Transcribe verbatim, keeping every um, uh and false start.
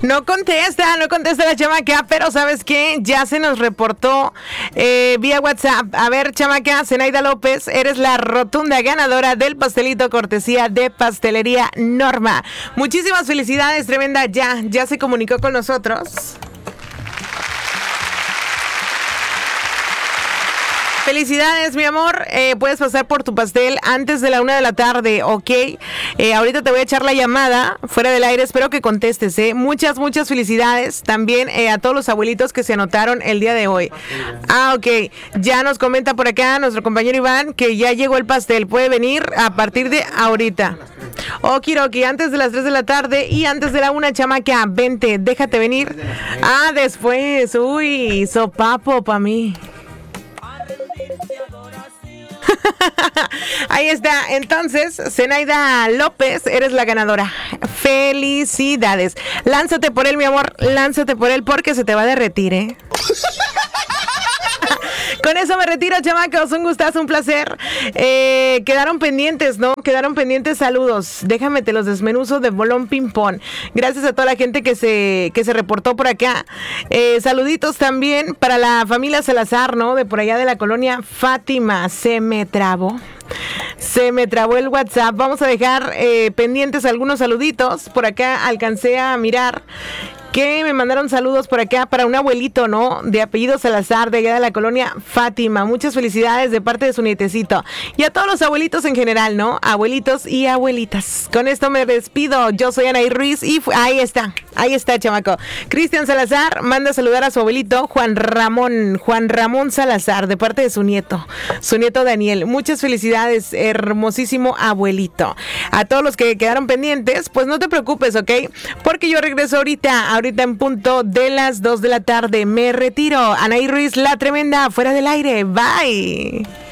No contesta, no contesta la chamaca, pero ¿sabes qué? Ya se nos reportó eh, vía WhatsApp. A ver, chamaca, Zenaida López, eres la rotunda ganadora del pastelito cortesía de Pastelería Norma. Muchísimas felicidades, tremenda, ya, ya se comunicó con nosotros. Felicidades, mi amor. Eh, puedes pasar por tu pastel antes de la una de la tarde, ¿ok? Eh, ahorita te voy a echar la llamada fuera del aire. Espero que contestes, ¿eh? Muchas, muchas felicidades también eh, a todos los abuelitos que se anotaron el día de hoy. Ah, ok. Ya nos comenta por acá nuestro compañero Iván que ya llegó el pastel. Puede venir a partir de ahorita. Okiroki, antes de las tres de la tarde y antes de la una, chamaca, vente, déjate venir. Ah, después. Uy, sopapo para mí. Ahí está, entonces, Zenaida López, eres la ganadora. Felicidades. Lánzate por él, mi amor, lánzate por él porque se te va a derretir, ¿eh? Con eso me retiro, chamacos. Un gustazo, un placer. Eh, quedaron pendientes, ¿no? Quedaron pendientes saludos. Déjame, te los desmenuzo de bolón ping-pong. Gracias a toda la gente que se, que se reportó por acá. Eh, saluditos también para la familia Salazar, ¿no? De por allá de la colonia Fátima. Se me trabó. Se me trabó el WhatsApp. Vamos a dejar eh, pendientes algunos saluditos. Por acá alcancé a mirar que me mandaron saludos por acá para un abuelito, ¿no? De apellido Salazar, de allá de la colonia Fátima. Muchas felicidades de parte de su nietecito. Y a todos los abuelitos en general, ¿no? Abuelitos y abuelitas. Con esto me despido. Yo soy Anaí Ruiz y fu- ahí está. Ahí está, chamaco. Cristian Salazar manda a saludar a su abuelito Juan Ramón. Juan Ramón Salazar, de parte de su nieto. Su nieto Daniel. Muchas felicidades, hermosísimo abuelito. A todos los que quedaron pendientes, pues no te preocupes, ¿ok? Porque yo regreso ahorita, ahorita en punto de las dos de la tarde. Me retiro. Anaí Ruiz, la tremenda, fuera del aire. Bye.